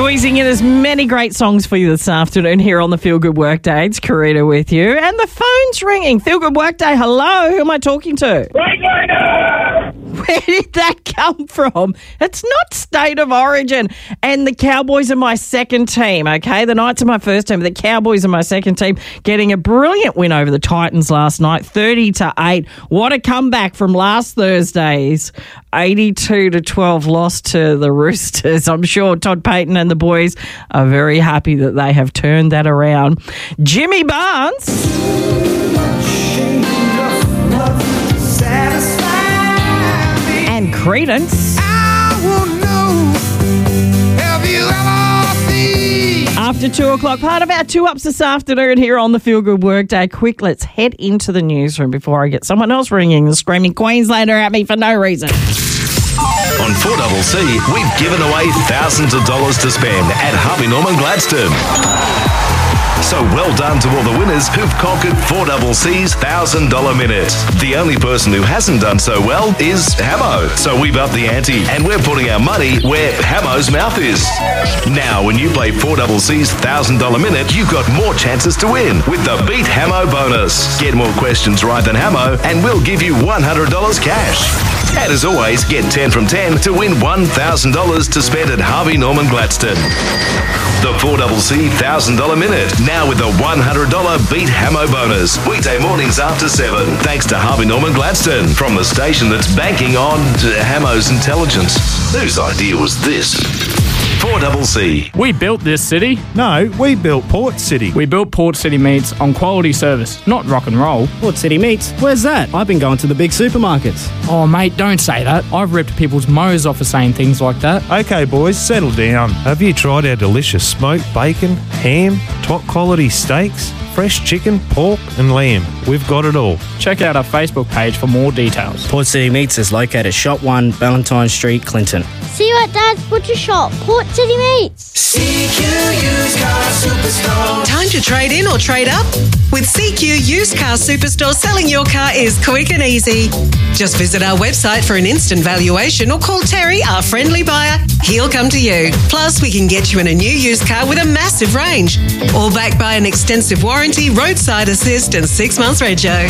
Squeezing in as many great songs for you this afternoon here on the Feel Good Workday. It's Karina with you. And the phone's ringing. Feel Good Workday, hello. Who am I talking to? Where did that come from? It's not State of Origin. And the Cowboys are my second team, okay? The Knights are my first team. The Cowboys are my second team, getting a brilliant win over the Titans last night, 30-8. What a comeback from last Thursday's 82-12 loss to the Roosters. I'm sure Todd Payten and the boys are very happy that they have turned that around. Jimmy Barnes. And Credence. After 2 o'clock, part of our 2-ups this afternoon here on the Feel Good Workday. Quick, let's head into the newsroom before I get someone else ringing and screaming Queenslander at me for no reason. On 4CC, we've given away thousands of dollars to spend at Harvey Norman Gladstone. So well done to all the winners who've conquered 4CC's $1,000 minute. The only person who hasn't done so well is Hamo. So we've upped the ante and we're putting our money where Hamo's mouth is. Now, when you play 4CC's $1,000 minute, you've got more chances to win with the Beat Hamo bonus. Get more questions right than Hamo and we'll give you $100 cash. And as always, get 10 from 10 to win $1,000 to spend at Harvey Norman Gladstone. The 4CC $1,000 minute, now with a $100 Beat Hamo bonus. Weekday mornings after 7. Thanks to Harvey Norman Gladstone, from the station that's banking on Hamo's intelligence. Whose idea was this? 4CC. We built this city. No, we built Port City. We built Port City Meats on quality service, not rock and roll. Port City Meats? Where's that? I've been going to the big supermarkets. Oh, mate, don't say that. I've ripped people's mows off for saying things like that. Okay, boys, settle down. Have you tried our delicious smoked bacon, ham, top quality steaks, fresh chicken, pork and lamb? We've got it all. Check out our Facebook page for more details. Port City Meats is located Shop 1, Valentine Street, Clinton. See you at Dad's Butcher Shop, Port City Meats. CQ Used Car Superstore. Time to trade in or trade up? With CQ Used Car Superstore, selling your car is quick and easy. Just visit our website for an instant valuation or call Terry, our friendly buyer. He'll come to you. Plus, we can get you in a new used car with a massive range. All backed by an extensive warranty, roadside assist and 6 months rego.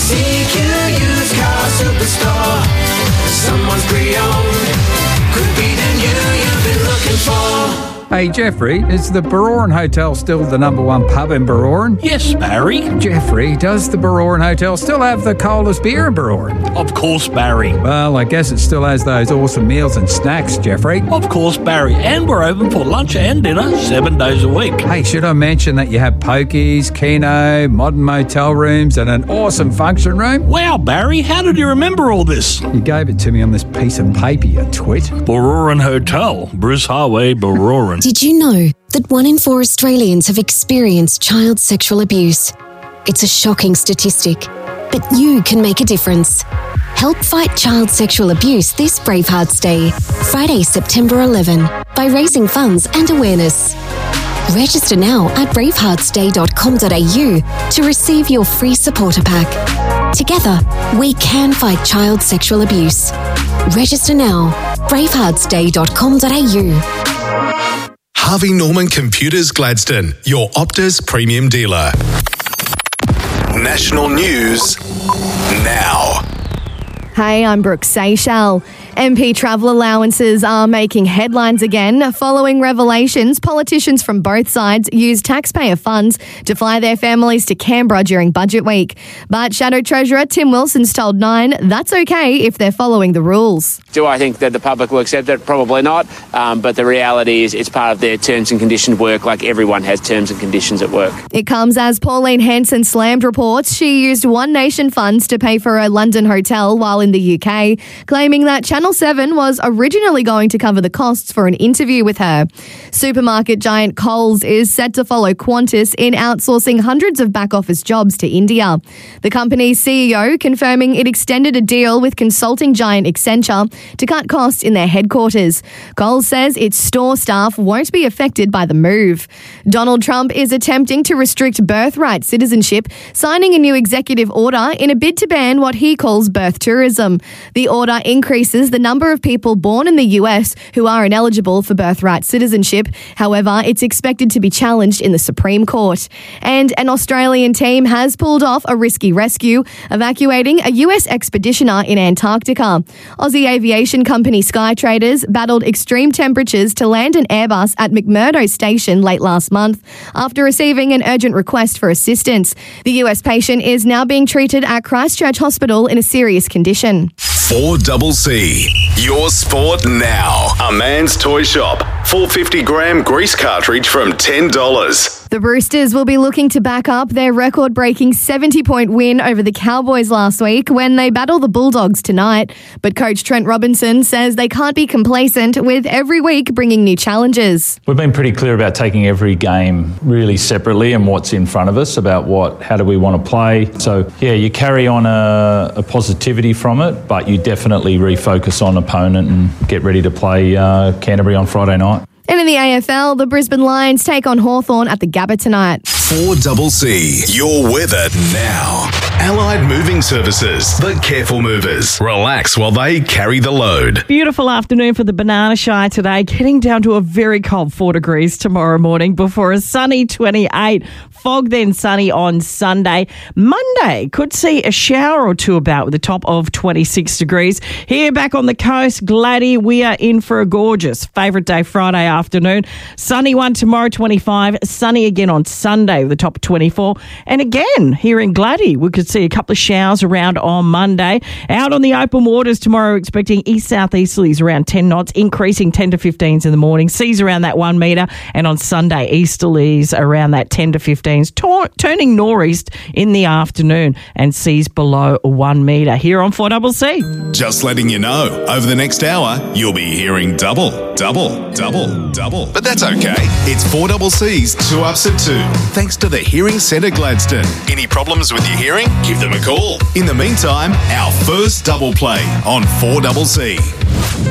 CQ Used Car Superstore. Someone's pre-owned. Could be the new you've been looking for. Hey, Jeffrey, is the Baroran Hotel still the number one pub in Baroran? Yes, Barry. Jeffrey, does the Baroran Hotel still have the coldest beer in Baroran? Of course, Barry. Well, I guess it still has those awesome meals and snacks, Jeffrey. Of course, Barry. And we're open for lunch and dinner 7 days a week. Hey, should I mention that you have pokies, keno, modern motel rooms and an awesome function room? Wow, Barry, how did you remember all this? You gave it to me on this piece of paper, you twit. Baroran Hotel, Bruce Highway, Baroran. Did you know that 1 in 4 Australians have experienced child sexual abuse? It's a shocking statistic, but you can make a difference. Help fight child sexual abuse this Bravehearts Day, Friday, September 11, by raising funds and awareness. Register now at braveheartsday.com.au to receive your free supporter pack. Together, we can fight child sexual abuse. Register now, braveheartsday.com.au. Harvey Norman Computers Gladstone, your Optus premium dealer. National news now. Hey, I'm Brooke Seychelles. MP travel allowances are making headlines again. Following revelations, politicians from both sides used taxpayer funds to fly their families to Canberra during budget week. But Shadow Treasurer Tim Wilson's told Nine that's okay if they're following the rules. Do I think that the public will accept it? Probably not. But the reality is it's part of their terms and conditions work, like everyone has terms and conditions at work. It comes as Pauline Hanson slammed reports she used One Nation funds to pay for a London hotel while in the UK, claiming that Channel 7 was originally going to cover the costs for an interview with her. Supermarket giant Coles is set to follow Qantas in outsourcing hundreds of back-office jobs to India. The company's CEO confirming it extended a deal with consulting giant Accenture to cut costs in their headquarters. Coles says its store staff won't be affected by the move. Donald Trump is attempting to restrict birthright citizenship, signing a new executive order in a bid to ban what he calls birth tourism. ransom. The order increases the number of people born in the US who are ineligible for birthright citizenship. However, it's expected to be challenged in the Supreme Court. And an Australian team has pulled off a risky rescue, evacuating a US expeditioner in Antarctica. Aussie aviation company Skytraders battled extreme temperatures to land an Airbus at McMurdo Station late last month after receiving an urgent request for assistance. The US patient is now being treated at Christchurch Hospital in a serious condition. 4CC. Your sport now. A man's toy shop. 450-gram grease cartridge from $10. The Roosters will be looking to back up their record-breaking 70-point win over the Cowboys last week when they battle the Bulldogs tonight. But coach Trent Robinson says they can't be complacent, with every week bringing new challenges. We've been pretty clear about taking every game really separately and what's in front of us, about how do we want to play. So, yeah, you carry on a positivity from it, but you definitely refocus on opponent and get ready to play Canterbury on Friday night. And in the AFL, the Brisbane Lions take on Hawthorn at the Gabba tonight. 4CC. Your weather now. Allied Moving Services. The careful movers. Relax while they carry the load. Beautiful afternoon for the Banana Shire today. Getting down to a very cold 4 degrees tomorrow morning before a sunny 28. Fog then sunny on Sunday. Monday could see a shower or two about with a top of 26 degrees. Here back on the coast, Gladdy, we are in for a gorgeous favourite day Friday afternoon. Sunny one tomorrow, 25. Sunny again on Sunday with a top of 24. And again, here in Gladdy, we could see a couple of showers around on Monday. Out on the open waters tomorrow, expecting east-southeasterlies around 10 knots, increasing 10 to 15s in the morning. Seas around that 1 metre. And on Sunday, easterlies around that 10 to 15s, turning northeast in the afternoon, and seas below 1 metre. Here on 4CC. Just letting you know, over the next hour, you'll be hearing double. But that's okay. It's 4CC's 2 Ups at 2. Thanks to the Hearing Centre Gladstone. Any problems with your hearing? Give them a call. In the meantime, our first double play on 4CC.